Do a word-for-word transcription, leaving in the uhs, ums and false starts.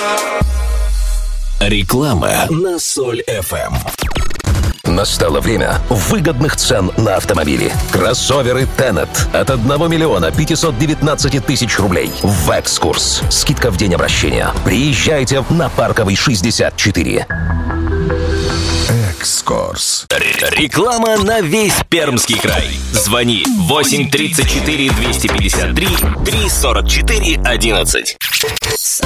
Реклама на Соль эф эм. Настало время выгодных цен на автомобили. Кроссоверы Tenet от одного миллиона пятисот девятнадцати тысяч рублей. В экскурс. Скидка в день обращения. Приезжайте на Парковый шестьдесят четыре. Экскурс. Реклама на весь Пермский край. Звони восемь тридцать четыре двести пятьдесят три три сорок четыре одиннадцать.